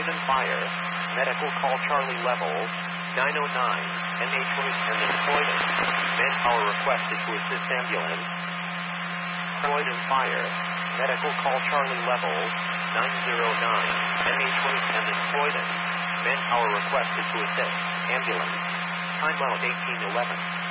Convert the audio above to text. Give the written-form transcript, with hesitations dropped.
Croydon Fire. Medical call Charlie level 909. NH and Croydon. Manpower requested to assist ambulance. Croydon Fire. Medical call Charlie level 909. NH and Croydon. Manpower requested to assist ambulance. Time out 1811.